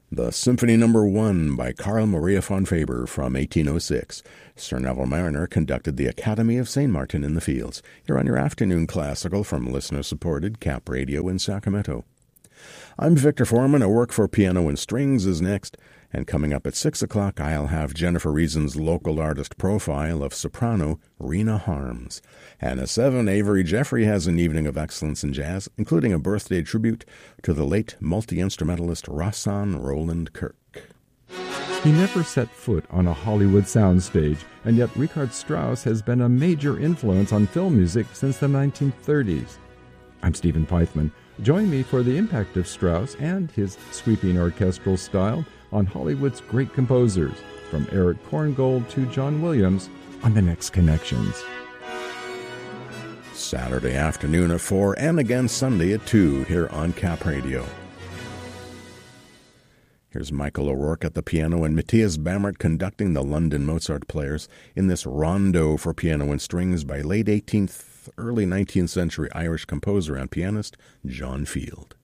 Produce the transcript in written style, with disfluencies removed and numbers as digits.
The Symphony No. 1 by Carl Maria von Faber from 1806. Sir Neville Mariner conducted the Academy of St. Martin in the Fields. You're on your afternoon classical from listener-supported Cap Radio in Sacramento. I'm Victor Foreman. A Work for Piano and Strings is next. And coming up at 6 o'clock, I'll have Jennifer Reason's local artist profile of soprano Rena Harms. And at 7, Avery Jeffrey has an evening of excellence in jazz, including a birthday tribute to the late multi-instrumentalist Rahsaan Roland Kirk. He never set foot on a Hollywood soundstage, and yet Richard Strauss has been a major influence on film music since the 1930s. I'm Stephen Pythman. Join me for the impact of Strauss and his sweeping orchestral style on Hollywood's great composers, from Eric Korngold to John Williams, on The Next Connections. Saturday afternoon at 4 and again Sunday at 2 here on Cap Radio. Here's Michael O'Rourke at the piano and Matthias Bammert conducting the London Mozart Players in this rondo for piano and strings by late 18th, early 19th century Irish composer and pianist John Field.